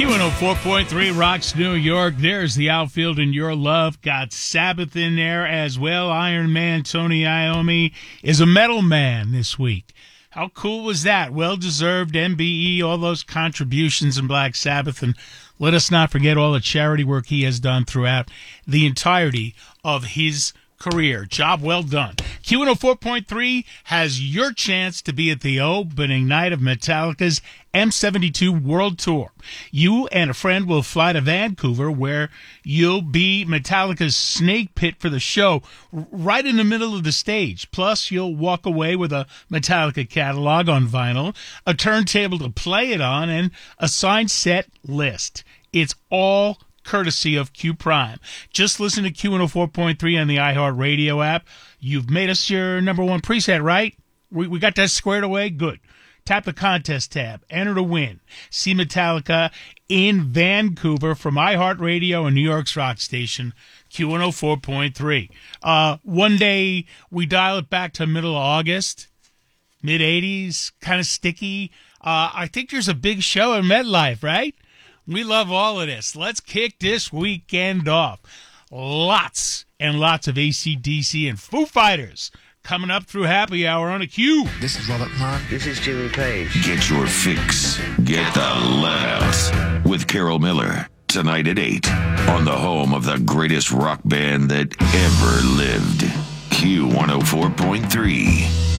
Q104.3 Rocks New York. There's the outfield in your love. Got Sabbath in there as well. Iron Man Tony Iommi is a metal man this week. How cool was that? Well-deserved MBE, all those contributions in Black Sabbath. And let us not forget all the charity work he has done throughout the entirety of his career. Job well done. Q104.3 has your chance to be at the opening night of Metallica's M72 World Tour. You and a friend will fly to Vancouver, where you'll be Metallica's snake pit for the show, right in the middle of the stage. Plus, you'll walk away with a Metallica catalog on vinyl, a turntable to play it on, and a signed set list. It's all courtesy of Q Prime. Just listen to Q104.3 on the iHeartRadio app. You've made us your number one preset, right? We got that squared away? Good. Tap the contest tab. Enter to win. See Metallica in Vancouver from iHeartRadio and New York's rock station, Q104.3. One day we dial it back to middle of August, mid-'80s, kind of sticky. I think there's a big show in MetLife, right? We love all of this. Let's kick this weekend off. Lots and lots of AC/DC and Foo Fighters coming up through happy hour on a Q. This is Robert Plant. This is Jimmy Page. Get your fix. Get the let out with Carol Miller tonight at 8 on the home of the greatest rock band that ever lived. Q104.3.